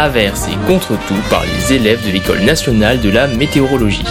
Averse et Contre-tout par les élèves de l'École nationale de la météorologie.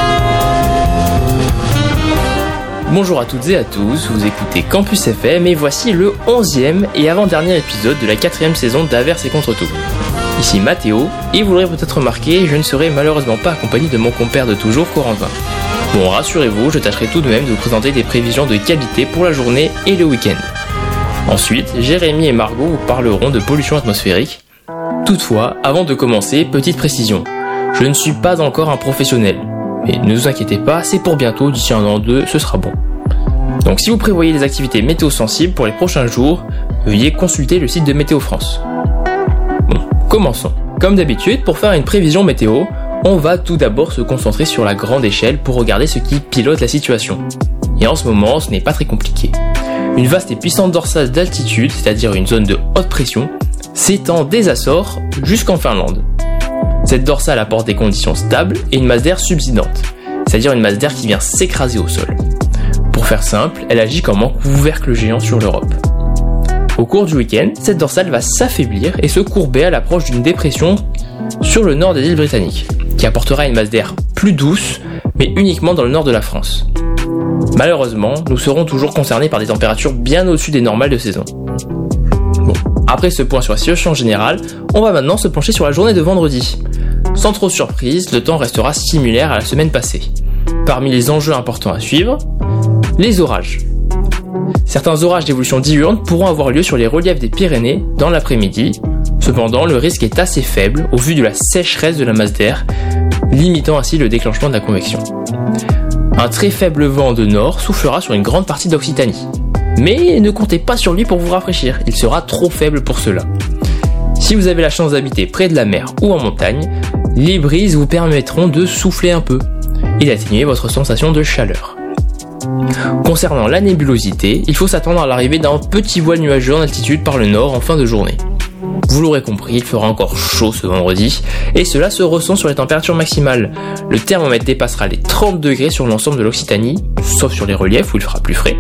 Bonjour à toutes et à tous, vous écoutez Campus FM et voici le 11e et avant-dernier épisode de la 4e saison d'Averse et Contre-tout. Ici Mathéo, et vous l'aurez peut-être remarqué, je ne serai malheureusement pas accompagné de mon compère de toujours, Corentin. Bon, rassurez-vous, je tâcherai tout de même de vous présenter des prévisions de qualité pour la journée et le week-end. Ensuite, Jérémy et Margot vous parleront de pollution atmosphérique. Toutefois, avant de commencer, petite précision, je ne suis pas encore un professionnel. Mais ne vous inquiétez pas, c'est pour bientôt, d'ici 1 an ou 2, ce sera bon. Donc si vous prévoyez des activités météo sensibles pour les prochains jours, veuillez consulter le site de Météo France. Bon, commençons. Comme d'habitude, pour faire une prévision météo, on va tout d'abord se concentrer sur la grande échelle pour regarder ce qui pilote la situation. Et en ce moment, ce n'est pas très compliqué. Une vaste et puissante dorsale d'altitude, c'est-à-dire une zone de haute pression, s'étend des Açores jusqu'en Finlande. Cette dorsale apporte des conditions stables et une masse d'air subsidante, c'est-à-dire une masse d'air qui vient s'écraser au sol. Pour faire simple, elle agit comme un couvercle géant sur l'Europe. Au cours du week-end, cette dorsale va s'affaiblir et se courber à l'approche d'une dépression sur le nord des îles britanniques, qui apportera une masse d'air plus douce, mais uniquement dans le nord de la France. Malheureusement, nous serons toujours concernés par des températures bien au-dessus des normales de saison. Bon, après ce point sur la situation générale, on va maintenant se pencher sur la journée de vendredi. Sans trop de surprise, le temps restera similaire à la semaine passée. Parmi les enjeux importants à suivre, les orages. Certains orages d'évolution diurne pourront avoir lieu sur les reliefs des Pyrénées dans l'après-midi. Cependant, le risque est assez faible au vu de la sécheresse de la masse d'air, limitant ainsi le déclenchement de la convection. Un très faible vent de nord soufflera sur une grande partie d'Occitanie. Mais ne comptez pas sur lui pour vous rafraîchir, il sera trop faible pour cela. Si vous avez la chance d'habiter près de la mer ou en montagne, les brises vous permettront de souffler un peu et d'atténuer votre sensation de chaleur. Concernant la nébulosité, il faut s'attendre à l'arrivée d'un petit voile nuageux en altitude par le nord en fin de journée. Vous l'aurez compris, il fera encore chaud ce vendredi, et cela se ressent sur les températures maximales. Le thermomètre dépassera les 30 degrés sur l'ensemble de l'Occitanie, sauf sur les reliefs où il fera plus frais.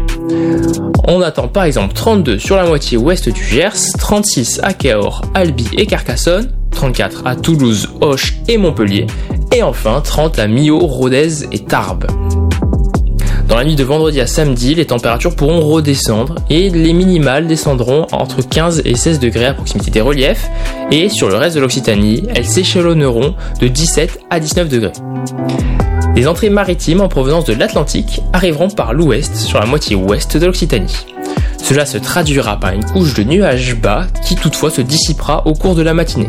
On attend par exemple 32 sur la moitié ouest du Gers, 36 à Cahors, Albi et Carcassonne, 34 à Toulouse, Auch et Montpellier, et enfin 30 à Millau, Rodez et Tarbes. Dans la nuit de vendredi à samedi, les températures pourront redescendre et les minimales descendront entre 15 et 16 degrés à proximité des reliefs et sur le reste de l'Occitanie, elles s'échelonneront de 17 à 19 degrés. Les entrées maritimes en provenance de l'Atlantique arriveront par l'ouest sur la moitié ouest de l'Occitanie. Cela se traduira par une couche de nuages bas qui toutefois se dissipera au cours de la matinée.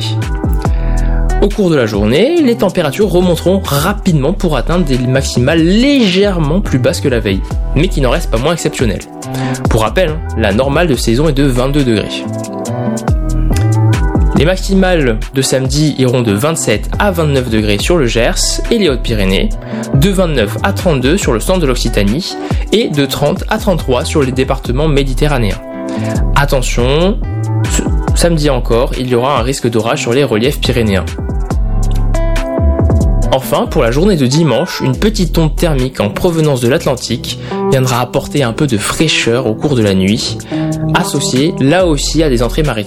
Au cours de la journée, les températures remonteront rapidement pour atteindre des maximales légèrement plus basses que la veille, mais qui n'en restent pas moins exceptionnelles. Pour rappel, la normale de saison est de 22 degrés. Les maximales de samedi iront de 27 à 29 degrés sur le Gers et les Hautes-Pyrénées, de 29 à 32 sur le centre de l'Occitanie et de 30 à 33 sur les départements méditerranéens. Attention, samedi encore, il y aura un risque d'orage sur les reliefs pyrénéens. Enfin, pour la journée de dimanche, une petite onde thermique en provenance de l'Atlantique viendra apporter un peu de fraîcheur au cours de la nuit, associée là aussi à des entrées maritimes